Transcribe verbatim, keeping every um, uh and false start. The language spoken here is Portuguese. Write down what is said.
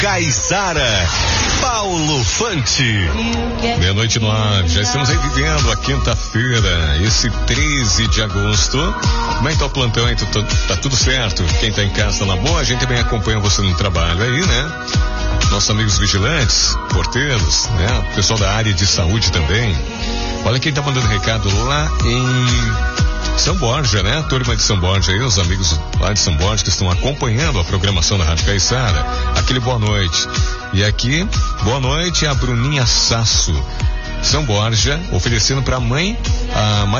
Caiçara, Paulo Fante. Meia-noite nove, já estamos aí vivendo a quinta-feira, esse treze de agosto. Como é que tá o plantão aí? Tá, tá tudo certo? Quem tá em casa tá na boa? A gente também acompanha você no trabalho aí, né? Nossos amigos vigilantes, porteiros, né? O pessoal da área de saúde também. Olha quem tá mandando recado lá em São Borja, né? A turma de São Borja aí, os amigos lá de São Borja que estão acompanhando a programação da Rádio Caiçara. Aquele boa noite. E aqui, boa noite a Bruninha Sasso, São Borja, oferecendo para a mãe, a